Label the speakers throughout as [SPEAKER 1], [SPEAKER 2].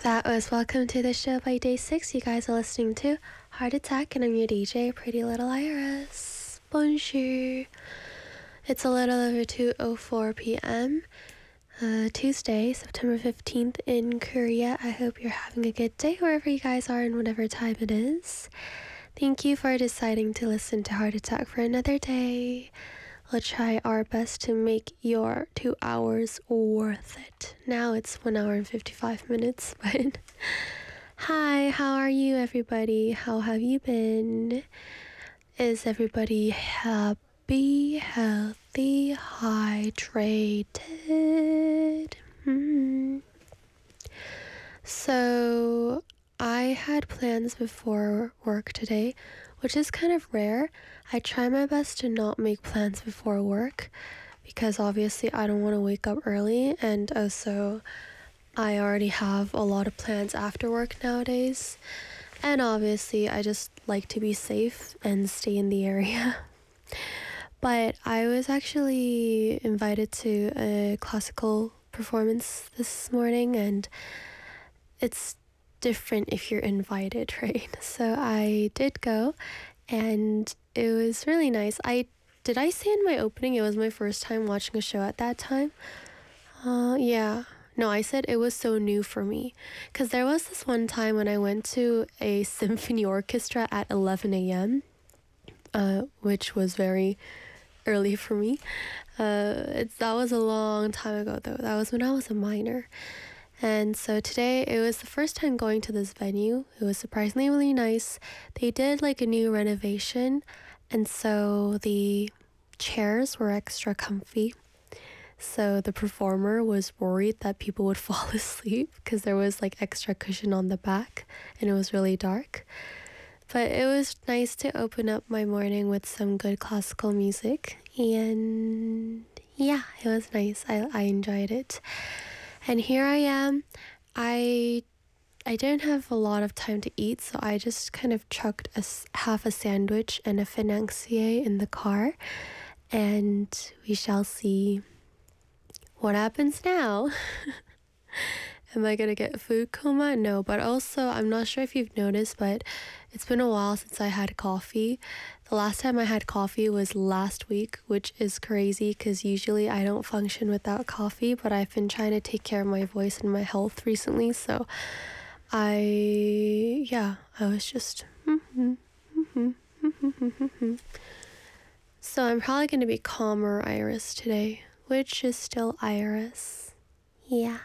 [SPEAKER 1] That was Welcome to the Show by Day 6. You guys are listening to Heart Attack, and I'm your DJ, Pretty Little Iris. Bonjour. It's a little over 2:04 p.m. Tuesday, September 15th in Korea. I hope you're having a good day wherever you guys are and whatever time it is. Thank you for deciding to listen to Heart Attack for another day. We'll try our best to make your 2 hours worth it. Now it's 1 hour and 55 minutes, but hi, how are you, everybody? How have you been? Is everybody happy, healthy, hydrated? So I had plans before work today, which is kind of rare. I try my best to not make plans before work because obviously I don't want to wake up early, and also I already have a lot of plans after work nowadays, and obviously I just like to be safe and stay in the area. But I was actually invited to a classical performance this morning, and it's different if you're invited, right? So I did go, and it was really nice. Did I say in my opening it was my first time watching a show at that time? Yeah. No, I said it was so new for me. Because there was this one time when I went to a symphony orchestra at 11 a.m., which was very early for me. That was a long time ago, though. That was when I was a minor. And so today, it was the first time going to this venue. It was surprisingly really nice. They did like a new renovation, and so the chairs were extra comfy. So the performer was worried that people would fall asleep because there was like extra cushion on the back, and it was really dark. But it was nice to open up my morning with some good classical music, and yeah, it was nice. I enjoyed it. And here I am. I didn't have a lot of time to eat, so I just kind of chucked half a sandwich and a financier in the car, and we shall see what happens now. Am I gonna get food coma? No, but also I'm not sure if you've noticed, but it's been a while since I had coffee. The last time I had coffee was last week, which is crazy because usually I don't function without coffee, but I've been trying to take care of my voice and my health recently, so I was just So I'm probably going to be calmer Iris today, which is still Iris. Yeah.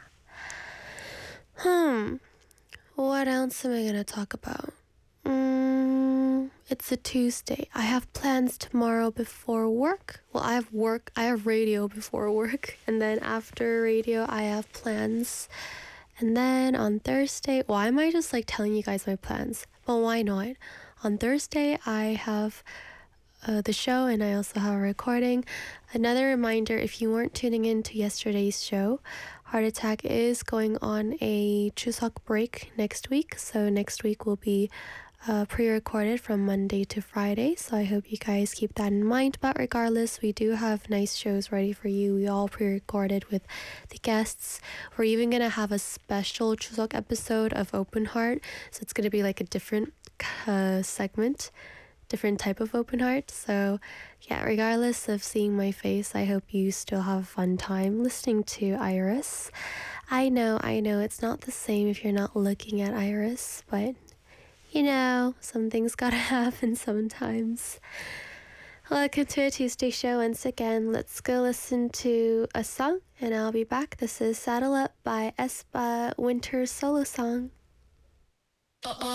[SPEAKER 1] What else am I going to talk about? It's a Tuesday. I have plans tomorrow before work. Well, I have radio before work, and then after radio I have plans. And then on Thursday, why am I just like telling you guys my plans? Well, why not? On Thursday I have the show, and I also have a recording. Another reminder, if you weren't tuning in to yesterday's show, Heart Attack is going on a Chuseok break next week. So next week will be pre-recorded from Monday to Friday. So I hope you guys keep that in mind. But regardless, we do have nice shows ready for you. We all pre-recorded with the guests. We're even going to have a special Chuseok episode of Open Heart. So it's going to be like a different segment, different type of open heart. So yeah, regardless of seeing my face, I hope you still have a fun time listening to Iris. I know it's not the same if you're not looking at Iris, but you know, something's gotta happen sometimes. Welcome to a Tuesday show once again. Let's go listen to a song and I'll be back. This is Saddle Up by aespa, winter solo song.